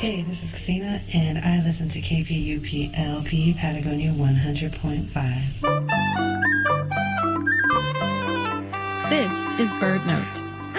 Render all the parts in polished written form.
Hey, this is Christina, and I listen to KPUP-LP Patagonia 100.5. This is Bird Note.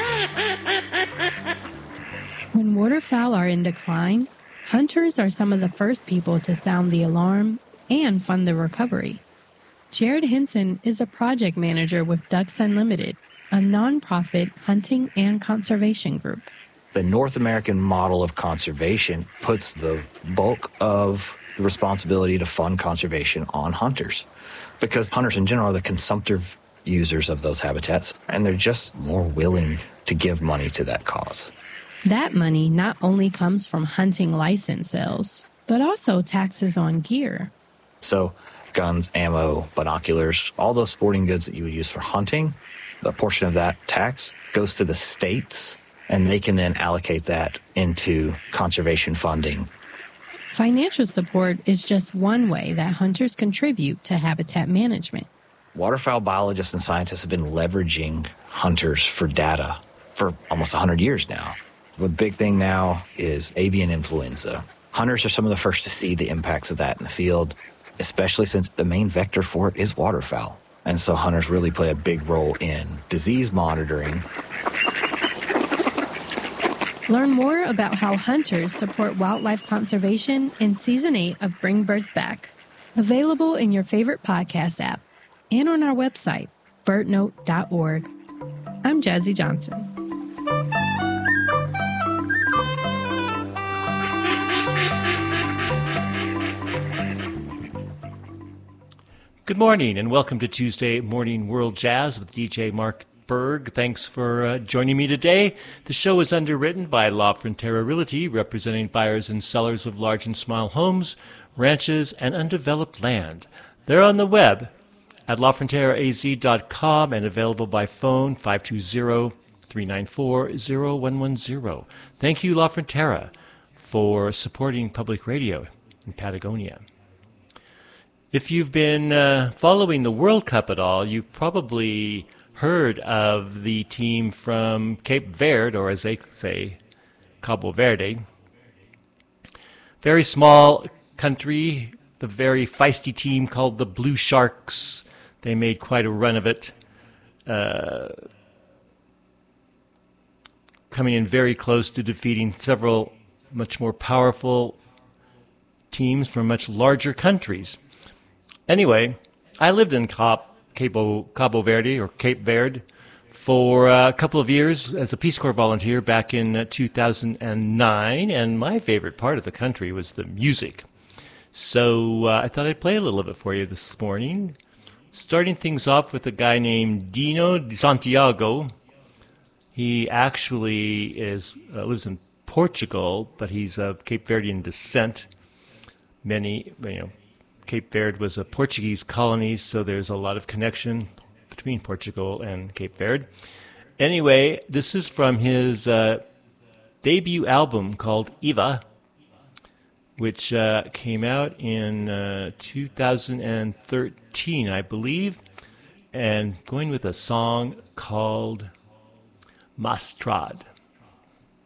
When waterfowl are in decline, hunters are some of the first people to sound the alarm and fund the recovery. Jared Henson is a project manager with Ducks Unlimited, a nonprofit hunting and conservation group. The North American model of conservation puts the bulk of the responsibility to fund conservation on hunters, because hunters in general are the consumptive users of those habitats, and they're just more willing to give money to that cause. That money not only comes from hunting license sales, but also taxes on gear. So guns, ammo, binoculars, all those sporting goods that you would use for hunting, a portion of that tax goes to the states, and they can then allocate that into conservation funding. Financial support is just one way that hunters contribute to habitat management. Waterfowl biologists and scientists have been leveraging hunters for data for almost 100 years now. The big thing now is avian influenza. Hunters are some of the first to see the impacts of that in the field, especially since the main vector for it is waterfowl. And so hunters really play a big role in disease monitoring. Learn more about how hunters support wildlife conservation in Season 8 of Bring Birds Back. Available in your favorite podcast app and on our website, birdnote.org. I'm Jazzy Johnson. Good morning, and welcome to Tuesday Morning World Jazz with DJ Mark Berg. Thanks for joining me today. The show is underwritten by La Frontera Realty, representing buyers and sellers of large and small homes, ranches, and undeveloped land. They're on the web at lafronteraaz.com and available by phone 520-394-0110. Thank you, La Frontera, for supporting public radio in Patagonia. If you've been following the World Cup at all, you've probably heard of the team from Cape Verde, or as they say, Cabo Verde. Very small country, the very feisty team called the Blue Sharks. They made quite a run of it, coming in very close to defeating several much more powerful teams from much larger countries. Anyway, I lived in Cabo Verde, or Cape Verde, for a couple of years as a Peace Corps volunteer back in 2009, and my favorite part of the country was the music. So I thought I'd play a little of it for you this morning, starting things off with a guy named Dino de Santiago. He actually lives in Portugal, but he's of Cape Verdean descent. Cape Verde was a Portuguese colony, so there's a lot of connection between Portugal and Cape Verde. Anyway, this is from his debut album called Eva, which came out in 2013, I believe, and going with a song called Mastrad.